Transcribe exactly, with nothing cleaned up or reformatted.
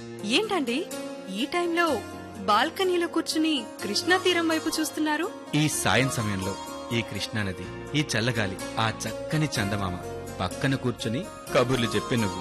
ఏంటండి ఈ టైంలో బాల్కనీలో కూర్చుని కృష్ణా తీరం వైపు చూస్తున్నారు? ఈ సాయం సమయంలో ఈ కృష్ణానది, ఈ చల్లగాలి, ఆ చక్కని చందమామ పక్కన కూర్చుని కబుర్లు చెప్పి నువ్వు